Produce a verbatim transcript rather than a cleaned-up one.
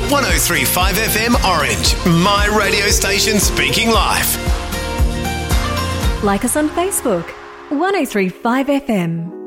one oh three point five F M Orange, my radio station speaking life. Like us on Facebook, one oh three point five F M.